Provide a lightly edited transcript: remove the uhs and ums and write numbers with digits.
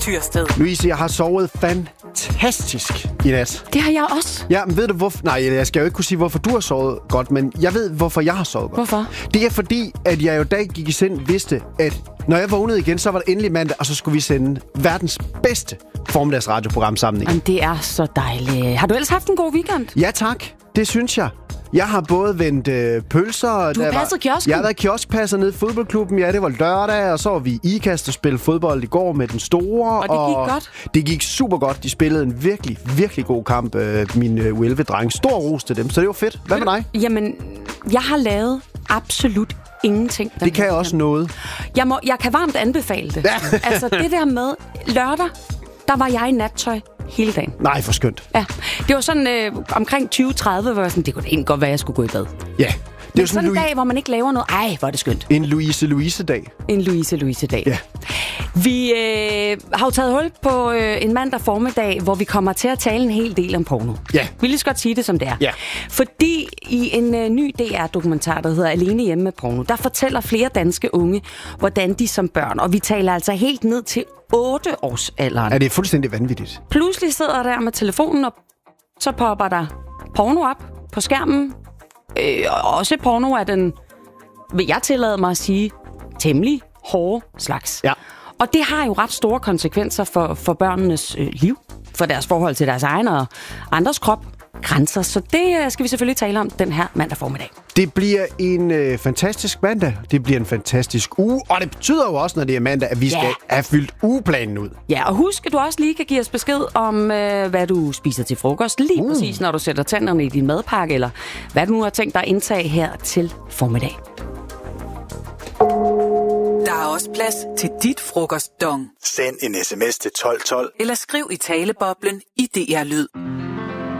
Tyrsted. Louise, jeg har sovet fantastisk i nat. Det har jeg også. Ja, men ved du hvorfor? Nej, jeg skal jo ikke kunne sige, hvorfor du har sovet godt, men jeg ved, hvorfor jeg har sovet godt. Hvorfor? Det er fordi, at jeg jo da gik i seng vidste, at når jeg vågnede igen, så var det endelig mandag, og så skulle vi sende verdens bedste formiddagsradioprogram sammen. Jamen, det er så dejligt. Har du ellers haft en god weekend? Ja, tak. Det synes jeg. Jeg har både vendt pølser... Du har passet kiosken? Jeg har været kioskpasser nede i fodboldklubben. Ja, det var lørdag, og så var vi i Ikast og spille fodbold i går med den store. Og det gik godt? Det gik super godt. De spillede en virkelig, virkelig god kamp, mine U11-drenge. Stor ros til dem, så det var fedt. Hvad med dig? Jamen, jeg har lavet absolut ingenting. Det kan jeg også noget. Jeg kan varmt anbefale det. Ja. Altså, det der med lørdag, der var jeg i nattøj hele dagen. Nej, for skønt. Ja, det var sådan omkring 20:30, hvor jeg sådan, det kunne egentlig godt være, at jeg skulle gå i bad. Ja. Det er jo sådan en dag, hvor man ikke laver noget. Ej, hvor er det skønt. En Louise-Louise-dag. En Louise-Louise-dag. Ja. Vi har jo taget hul på en mandag formiddag, hvor vi kommer til at tale en hel del om porno. Ja. Vi vil lige så godt sige det, som det er. Ja. Fordi i en ny DR-dokumentar, der hedder Alene hjemme med porno, der fortæller flere danske unge, hvordan de som børn, og vi taler altså helt ned til 8-årsalderen. Ja, det er fuldstændig vanvittigt. Pludselig sidder der med telefonen, og så popper der porno op på skærmen. Også porno af den, vil jeg tillade mig at sige, temmelig hårde slags. Ja. Og det har jo ret store konsekvenser for børnenes liv, for deres forhold til deres egen og andres krop, grænser. Så det skal vi selvfølgelig tale om den her mandag formiddag. Det bliver en fantastisk mandag. Det bliver en fantastisk uge. Og det betyder jo også, når det er mandag, at vi skal have fyldt ugeplanen ud. Ja, og husk, at du også lige kan give os besked om, hvad du spiser til frokost. Lige præcis, når du sætter tænderne i din madpakke, eller hvad du nu har tænkt dig at indtage her til formiddag. Der er også plads til dit frokostdong. Send en sms til 1212. Eller skriv i taleboblen i DR Lyd.